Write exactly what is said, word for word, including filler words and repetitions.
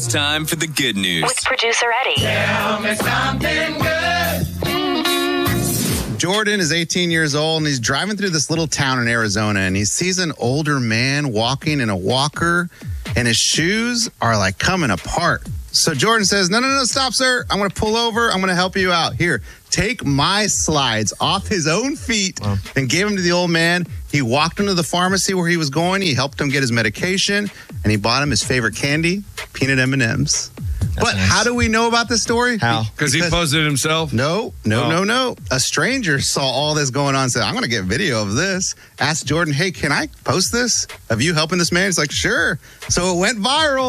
time for the good news. With producer Eddie. Tell me something good. Jordan is eighteen years old, and he's driving through this little town in Arizona, and he sees an older man walking in a walker, and his shoes are like coming apart. So Jordan says, no, no, no, stop, sir. I'm going to pull over. I'm going to help you out. Here, take my slides off his own feet wow. and gave them to the old man. He walked him to the pharmacy where he was going. He helped him get his medication, and he bought him his favorite candy, peanut M and M's. But nice. How do we know about this story? How? Because he posted it himself? No, no, oh. no, no. A stranger saw all this going on and said, I'm going to get video of this. Asked Jordan, hey, can I post this of you helping this man? He's like, sure. So it went viral.